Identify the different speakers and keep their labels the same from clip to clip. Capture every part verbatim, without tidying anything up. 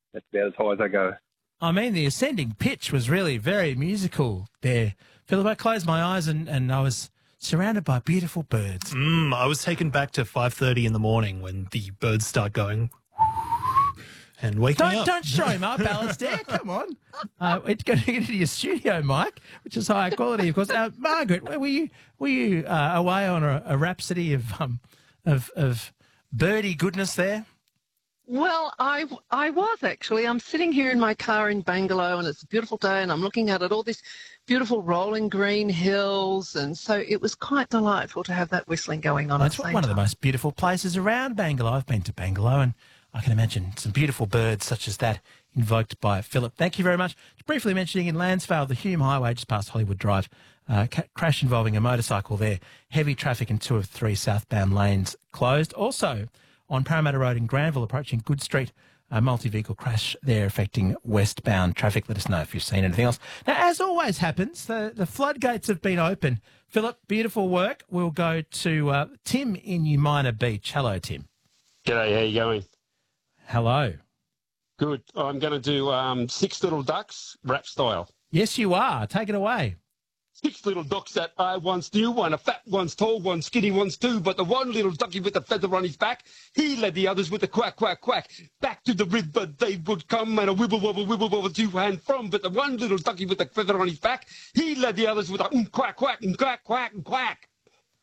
Speaker 1: that's about as high as I go.
Speaker 2: I mean, the ascending pitch was really very musical there. Philip, I closed my eyes and, and I was surrounded by beautiful birds.
Speaker 3: Mm, I was taken back to five thirty in the morning when the birds start going and waking
Speaker 2: Don't
Speaker 3: me up.
Speaker 2: don't show him up, Alistair. Come on. Uh, it's going to get into your studio, Mike, which is high quality, of course. Uh, Margaret, were you were you uh, away on a, a rhapsody of um of of birdie goodness there?
Speaker 4: Well, I, I was actually. I'm sitting here in my car in Bangalow and it's a beautiful day and I'm looking out at all these beautiful rolling green hills, and so it was quite delightful to have that whistling going on.
Speaker 2: Well, it's
Speaker 4: at the same
Speaker 2: one
Speaker 4: time.
Speaker 2: of the most beautiful places around Bangalow. I've been to Bangalow and I can imagine some beautiful birds such as that invoked by Philip. Thank you very much. Just briefly mentioning in Landsvale, the Hume Highway just past Hollywood Drive, uh, ca- crash involving a motorcycle there. Heavy traffic in two of three southbound lanes closed. Also, on Parramatta Road in Granville, approaching Good Street, a multi-vehicle crash there affecting westbound traffic. Let us know if you've seen anything else. Now, as always happens, the, the floodgates have been open. Philip, beautiful work. We'll go to uh, Tim in Umina Beach. Hello, Tim.
Speaker 5: G'day, how you going?
Speaker 2: Hello.
Speaker 5: Good. I'm going to do um, Six Little Ducks, rap style.
Speaker 2: Yes, you are. Take it away.
Speaker 5: Six little ducks that I once knew, one a fat, one's tall, one skinny, one's two, but the one little ducky with the feather on his back, he led the others with a quack, quack, quack. Back to the river they would come, and a wibble, wobble, wibble, wobble, two hand from, but the one little ducky with the feather on his back, he led the others with a um, quack, quack, and quack, quack, and quack.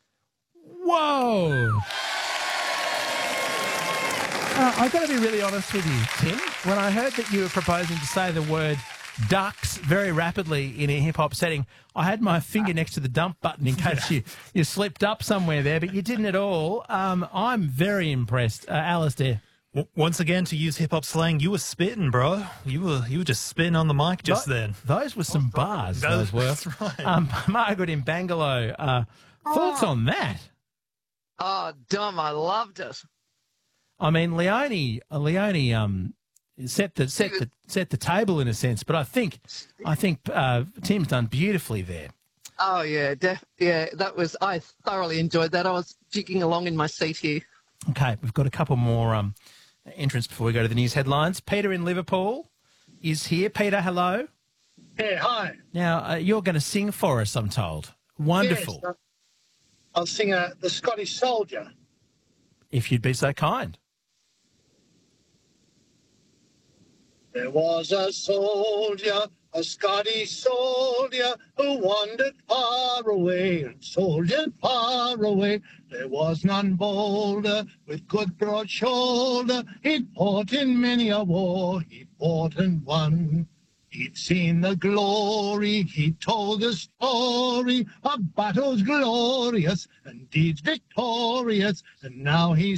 Speaker 2: Whoa. Uh, I've got to be really honest with you, Tim. When I heard that you were proposing to say the word ducks very rapidly in a hip-hop setting, I had my finger next to the dump button in case you, you slipped up somewhere there, but you didn't at all. Um, I'm very impressed. Uh, Alistair.
Speaker 3: W- Once again, to use hip-hop slang, you were spitting, bro. You were you were just spitting on the mic just
Speaker 2: Th-
Speaker 3: then.
Speaker 2: Those were some bars,
Speaker 3: Those-
Speaker 2: those were.
Speaker 3: that's right.
Speaker 2: Um, Margaret in Bangalow, uh, thoughts on that?
Speaker 4: Oh, Dom, I loved it.
Speaker 2: I mean, Leone, uh, Leone, um, set the set the set the table in a sense, but I think I think uh, Tim's done beautifully there.
Speaker 4: Oh, yeah, def- yeah, that was, I thoroughly enjoyed that. I was jigging along in my seat here.
Speaker 2: Okay, we've got a couple more um, entrants before we go to the news headlines. Peter in Liverpool is here. Peter, hello.
Speaker 6: Yeah, hi.
Speaker 2: Now uh, you're going to sing for us, I'm told. Wonderful.
Speaker 6: Yes, I'll sing uh, The Scottish Soldier.
Speaker 2: If you'd be so kind.
Speaker 6: There was a soldier, a Scottish soldier, who wandered far away and soldiered far away. There was none bolder, with good broad shoulder. He'd fought in many a war, he fought and won. He'd seen the glory, he told the story of battles glorious and deeds victorious, and now he's